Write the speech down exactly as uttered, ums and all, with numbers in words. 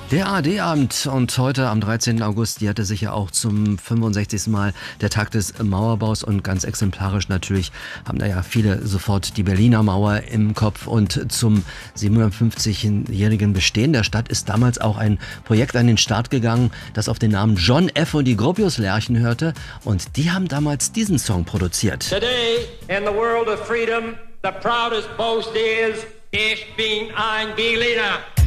Der A R D-Abend und heute am dreizehnten August jährte sich ja auch zum fünfundsechzigsten Mal der Tag des Mauerbaus und ganz exemplarisch natürlich haben da ja viele sofort die Berliner Mauer im Kopf und zum siebenhundertfünfzigjährigen Bestehen der Stadt ist damals auch ein Projekt an den Start gegangen, das auf den Namen John F. und die Gropius-Lerchen hörte und die haben damals diesen Song produziert. Today in the world of freedom, the proudest boast is, ich bin ein Berliner.